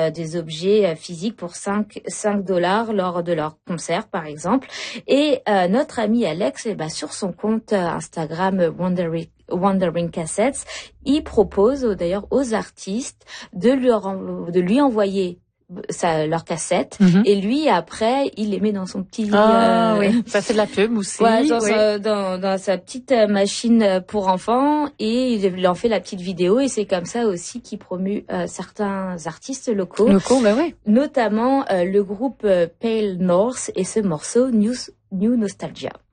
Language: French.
des objets physiques pour 5 $ lors de leur concert, par exemple. Et notre ami Alex, sur son compte Instagram Wandering Cassettes, il propose d'ailleurs aux artistes de lui envoyer leur cassette, et lui après il les met dans son petit oui, ça fait de la pub aussi, dans sa petite machine pour enfants, et il en fait la petite vidéo, et c'est comme ça aussi qu'il promue certains artistes locaux, notamment le groupe Pale North et ce morceau New Nostalgia.